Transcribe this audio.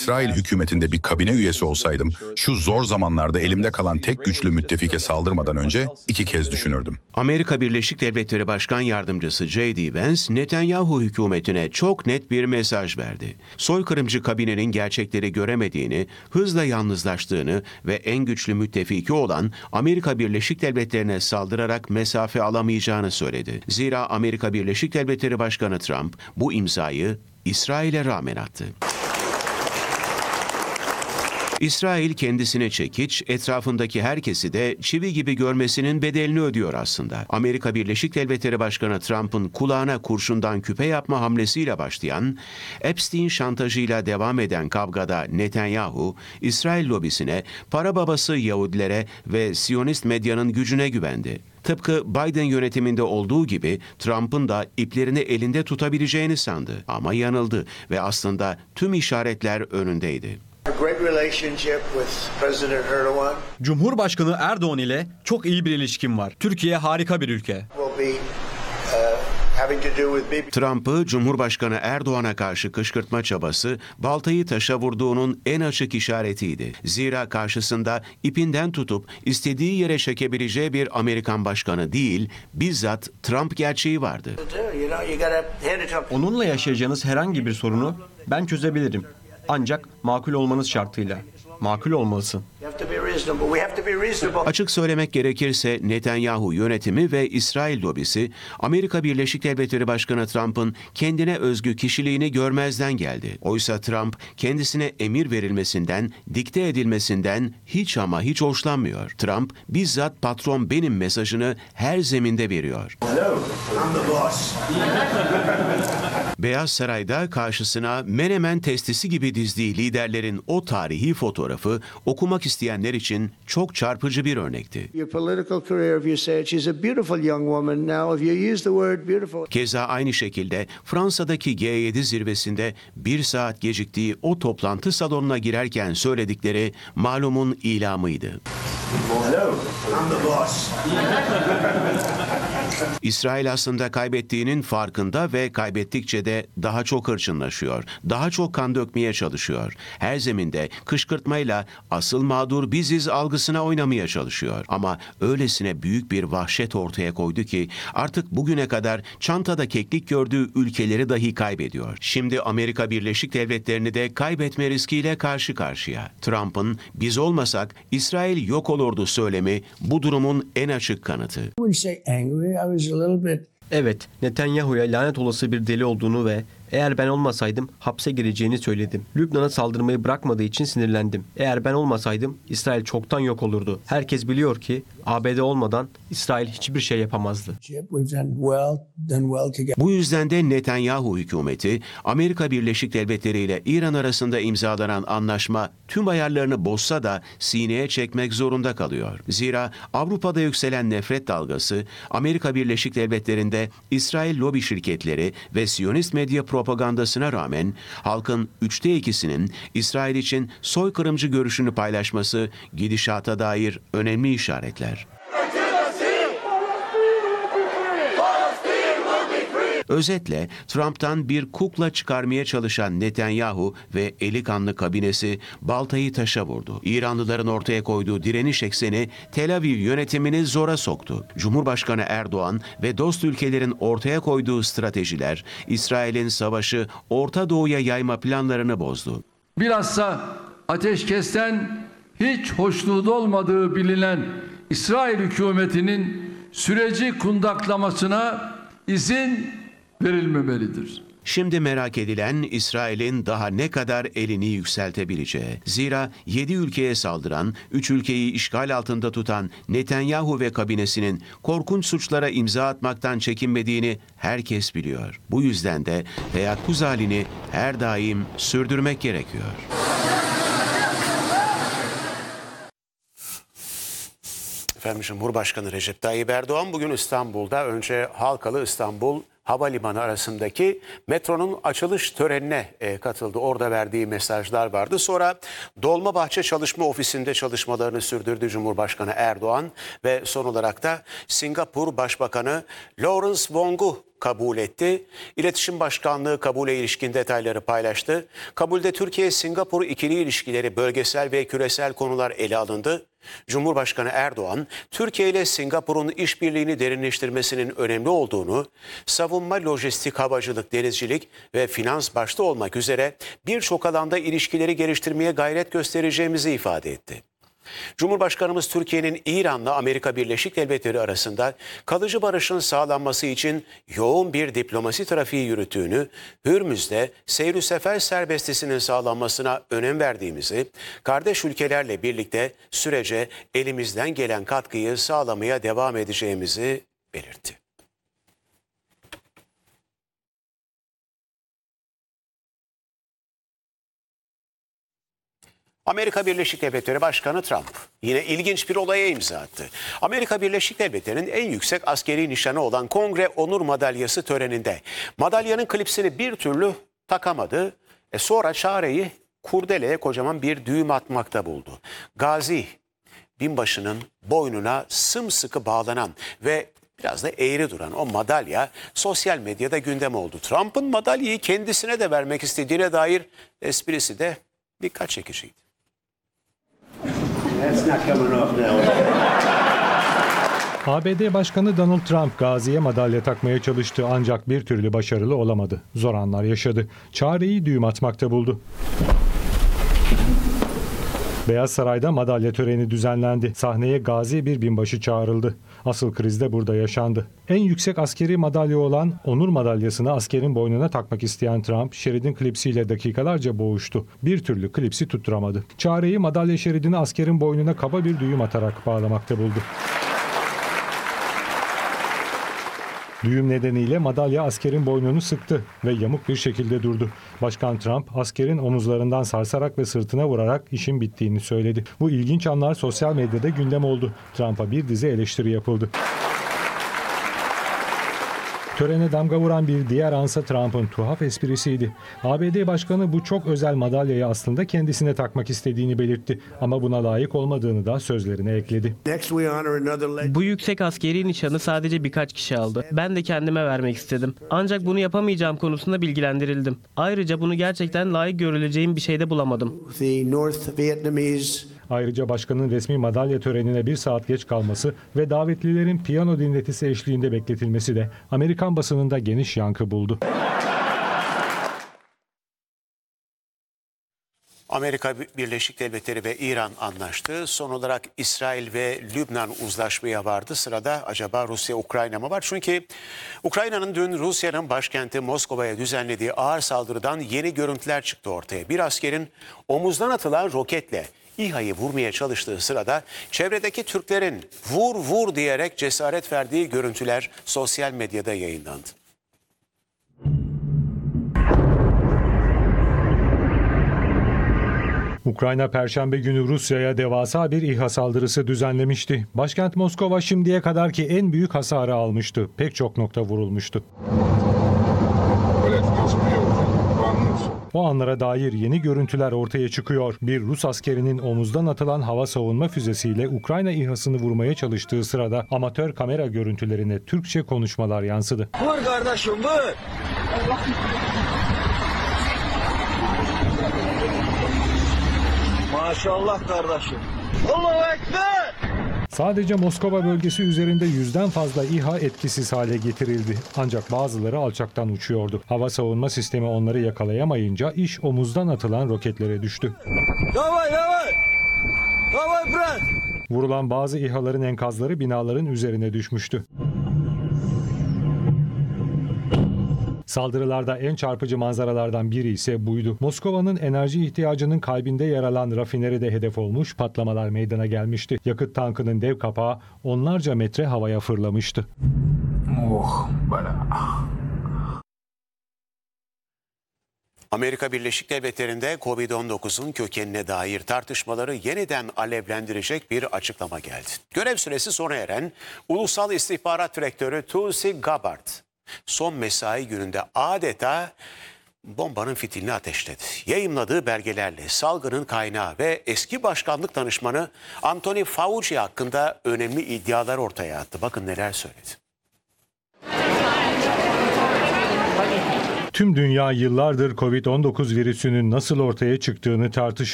İsrail hükümetinde bir kabine üyesi olsaydım, şu zor zamanlarda elimde kalan tek güçlü müttefike saldırmadan önce 2 kez düşünürdüm. Amerika Birleşik Devletleri Başkan Yardımcısı J.D. Vance, Netanyahu hükümetine çok net bir mesaj verdi. Soykırımcı kabinenin gerçekleri göremediğini, hızla yalnızlaştığını ve en güçlü müttefiki olan Amerika Birleşik Devletleri'ne saldırarak mesafe alamayacağını söyledi. Zira Amerika Birleşik Devletleri Başkanı Trump bu imzayı İsrail'e rağmen attı. İsrail kendisine çekiç, etrafındaki herkesi de çivi gibi görmesinin bedelini ödüyor aslında. Amerika Birleşik Devletleri Başkanı Trump'ın kulağına kurşundan küpe yapma hamlesiyle başlayan, Epstein şantajıyla devam eden kavgada Netanyahu, İsrail lobisine, para babası Yahudilere ve Siyonist medyanın gücüne güvendi. Tıpkı Biden yönetiminde olduğu gibi Trump'ın da iplerini elinde tutabileceğini sandı. Ama yanıldı ve aslında tüm işaretler önündeydi. Cumhurbaşkanı Erdoğan ile çok iyi bir ilişkim var. Türkiye harika bir ülke. Trump'ı Cumhurbaşkanı Erdoğan'a karşı kışkırtma çabası baltayı taşa vurduğunun en açık işaretiydi. Zira karşısında ipinden tutup istediği yere çekebileceği bir Amerikan başkanı değil, bizzat Trump gerçeği vardı. Onunla yaşayacağınız herhangi bir sorunu ben çözebilirim. Ancak makul olmanız şartıyla. Makul olmalısın. Açık söylemek gerekirse Netanyahu yönetimi ve İsrail lobisi Amerika Birleşik Devletleri Başkanı Trump'ın kendine özgü kişiliğini görmezden geldi. Oysa Trump kendisine emir verilmesinden, dikte edilmesinden hiç ama hiç hoşlanmıyor. Trump bizzat patron benim mesajını her zeminde veriyor. Hello, I'm the boss. Beyaz Saray'da karşısına Menemen testisi gibi dizdiği liderlerin o tarihi fotoğrafı okumak isteyenler için çok çarpıcı bir örnekti. Keza aynı şekilde Fransa'daki G7 zirvesinde 1 saat geciktiği o toplantı salonuna girerken söyledikleri malumun ilamıydı. Hello, I'm the boss. İsrail aslında kaybettiğinin farkında ve kaybettikçe de daha çok hırçınlaşıyor. Daha çok kan dökmeye çalışıyor. Her zeminde kışkırtmayla asıl mağdur biziz algısına oynamaya çalışıyor. Ama öylesine büyük bir vahşet ortaya koydu ki artık bugüne kadar çantada keklik gördüğü ülkeleri dahi kaybediyor. Şimdi Amerika Birleşik Devletleri'ni de kaybetme riskiyle karşı karşıya. Trump'ın biz olmasak İsrail yok olurdu söylemi bu durumun en açık kanıtı. Evet, Netanyahu'ya lanet olası bir deli olduğunu ve eğer ben olmasaydım hapse gireceğini söyledim. Lübnan'a saldırmayı bırakmadığı için sinirlendim. Eğer ben olmasaydım İsrail çoktan yok olurdu. Herkes biliyor ki ABD olmadan İsrail hiçbir şey yapamazdı. Bu yüzden de Netanyahu hükümeti Amerika Birleşik Devletleri ile İran arasında imzalanan anlaşma tüm ayarlarını bozsa da sineye çekmek zorunda kalıyor. Zira Avrupa'da yükselen nefret dalgası Amerika Birleşik Devletleri'nde İsrail lobi şirketleri ve Siyonist medya propagandasına rağmen halkın 2/3'ünün İsrail için soykırımcı görüşünü paylaşması gidişata dair önemli işaretler. Özetle Trump'tan bir kukla çıkarmaya çalışan Netanyahu ve eli kanlı kabinesi baltayı taşa vurdu. İranlıların ortaya koyduğu direniş ekseni Tel Aviv yönetimini zora soktu. Cumhurbaşkanı Erdoğan ve dost ülkelerin ortaya koyduğu stratejiler İsrail'in savaşı Orta Doğu'ya yayma planlarını bozdu. Bilhassa ateşkesten hiç hoşnut olmadığı bilinen İsrail hükümetinin süreci kundaklamasına izin verilmemelidir. Şimdi merak edilen İsrail'in daha ne kadar elini yükseltebileceği. Zira 7 ülkeye saldıran, 3 ülkeyi işgal altında tutan Netanyahu ve kabinesinin korkunç suçlara imza atmaktan çekinmediğini herkes biliyor. Bu yüzden de teyakkuz halini her daim sürdürmek gerekiyor. Efendim Cumhurbaşkanı Recep Tayyip Erdoğan bugün İstanbul'da önce Halkalı İstanbul Havalimanı arasındaki metronun açılış törenine katıldı. Orada verdiği mesajlar vardı. Sonra Dolmabahçe Çalışma Ofisi'nde çalışmalarını sürdürdü Cumhurbaşkanı Erdoğan ve son olarak da Singapur Başbakanı Lawrence Wong'u kabul etti. İletişim Başkanlığı kabule ilişkin detayları paylaştı. Kabulde Türkiye-Singapur ikili ilişkileri, bölgesel ve küresel konular ele alındı. Cumhurbaşkanı Erdoğan, Türkiye ile Singapur'un işbirliğini derinleştirmesinin önemli olduğunu, savunma, lojistik, havacılık, denizcilik ve finans başta olmak üzere birçok alanda ilişkileri geliştirmeye gayret göstereceğimizi ifade etti. Cumhurbaşkanımız Türkiye'nin İran'la Amerika Birleşik Devletleri arasında kalıcı barışın sağlanması için yoğun bir diplomasi trafiği yürüttüğünü, Hürmüz'de seyr-ü sefer serbestisinin sağlanmasına önem verdiğimizi, kardeş ülkelerle birlikte sürece elimizden gelen katkıyı sağlamaya devam edeceğimizi belirtti. Amerika Birleşik Devletleri Başkanı Trump yine ilginç bir olaya imza attı. Amerika Birleşik Devletleri'nin en yüksek askeri nişanı olan Kongre Onur Madalyası töreninde madalyanın klipsini bir türlü takamadı. Sonra çareyi kurdeleye kocaman bir düğüm atmakta buldu. Gazi binbaşının boynuna sımsıkı bağlanan ve biraz da eğri duran o madalya sosyal medyada gündem oldu. Trump'ın madalyayı kendisine de vermek istediğine dair esprisi de dikkat çekiciydi. That's not coming off now. ABD Başkanı Donald Trump Gazi'ye madalya takmaya çalıştı ancak bir türlü başarılı olamadı. Zor anlar yaşadı. Çareyi düğüm atmakta buldu. Beyaz Saray'da madalya töreni düzenlendi. Sahneye Gazi bir binbaşı çağrıldı. Asıl kriz de burada yaşandı. En yüksek askeri madalya olan Onur Madalyasını askerin boynuna takmak isteyen Trump, şeridin klipsiyle dakikalarca boğuştu. Bir türlü klipsi tutturamadı. Çareyi madalya şeridini askerin boynuna kaba bir düğüm atarak bağlamakta buldu. Düğüm nedeniyle madalya askerin boynunu sıktı ve yamuk bir şekilde durdu. Başkan Trump askerin omuzlarından sarsarak ve sırtına vurarak işin bittiğini söyledi. Bu ilginç anlar sosyal medyada gündem oldu. Trump'a bir dizi eleştiri yapıldı. Törene damga vuran bir diğer ansa Trump'ın tuhaf esprisiydi. ABD Başkanı bu çok özel madalyayı aslında kendisine takmak istediğini belirtti. Ama buna layık olmadığını da sözlerine ekledi. Bu yüksek askeri nişanı sadece birkaç kişi aldı. Ben de kendime vermek istedim. Ancak bunu yapamayacağım konusunda bilgilendirildim. Ayrıca bunu gerçekten layık görüleceğim bir şeyde bulamadım. Ayrıca başkanın resmi madalya törenine bir saat geç kalması ve davetlilerin piyano dinletisi eşliğinde bekletilmesi de Amerikan basınında geniş yankı buldu. Amerika Birleşik Devletleri ve İran anlaştı. Son olarak İsrail ve Lübnan uzlaşmaya vardı. Sırada acaba Rusya-Ukrayna mı var? Çünkü Ukrayna'nın dün Rusya'nın başkenti Moskova'ya düzenlediği ağır saldırıdan yeni görüntüler çıktı ortaya. Bir askerin omuzdan atılan roketle İHA'yı vurmaya çalıştığı sırada çevredeki Türklerin vur vur diyerek cesaret verdiği görüntüler sosyal medyada yayınlandı. Ukrayna Perşembe günü Rusya'ya devasa bir İHA saldırısı düzenlemişti. Başkent Moskova şimdiye kadarki en büyük hasarı almıştı. Pek çok nokta vurulmuştu. O anlara dair yeni görüntüler ortaya çıkıyor. Bir Rus askerinin omuzdan atılan hava savunma füzesiyle Ukrayna İHA'sını vurmaya çalıştığı sırada amatör kamera görüntülerine Türkçe konuşmalar yansıdı. Vur kardeşim vur! Maşallah kardeşim. Allahu Ekber! Sadece Moskova bölgesi üzerinde 100'den fazla İHA etkisiz hale getirildi. Ancak bazıları alçaktan uçuyordu. Hava savunma sistemi onları yakalayamayınca iş omuzdan atılan roketlere düştü. Davay davay! Davay bırak! Vurulan bazı İHA'ların enkazları binaların üzerine düşmüştü. Saldırılarda en çarpıcı manzaralardan biri ise buydu. Moskova'nın enerji ihtiyacının kalbinde yer alan rafineri de hedef olmuş, patlamalar meydana gelmişti. Yakıt tankının dev kapağı onlarca metre havaya fırlamıştı. Amerika Birleşik Devletleri'nde Covid-19'un kökenine dair tartışmaları yeniden alevlendirecek bir açıklama geldi. Görev süresi sona eren Ulusal İstihbarat Direktörü Tulsi Gabbard son mesai gününde adeta bombanın fitilini ateşledi. Yayımladığı belgelerle salgının kaynağı ve eski başkanlık danışmanı Anthony Fauci hakkında önemli iddialar ortaya attı. Bakın neler söyledi. Tüm dünya yıllardır Covid-19 virüsünün nasıl ortaya çıktığını tartışıyor.